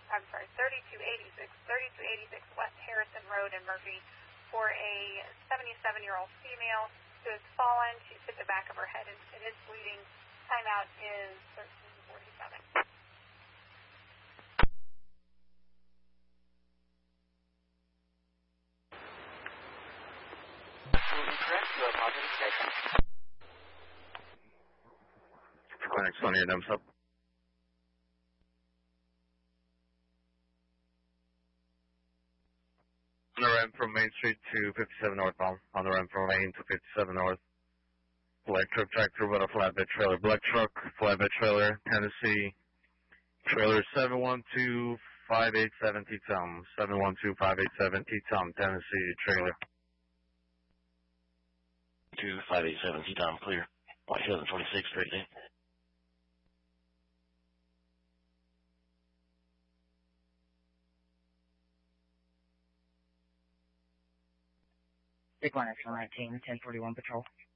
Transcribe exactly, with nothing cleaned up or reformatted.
I'm sorry, thirty-two eighty-six, thirty-two eighty-six West Harrison Road in Murphy for a seventy-seven-year-old female who has fallen. She's hit the back of her head and it is bleeding. Timeout is thirteen forty-seven. Correct, you are positive station. Clinics on your dump sub. On the ramp from Main Street to fifty-seven northbound. On the ramp from Main to fifty-seven north. Black truck tractor with a flatbed trailer. Black truck, flatbed trailer, Tennessee. Trailer seven one two five eight seven T-Tom. seven one two five eight seven T-Tom, Tennessee trailer. two five eight seven T-Tom, clear. White Hills and twenty-six, straight in. Big one, X one nineteen, ten forty-one patrol.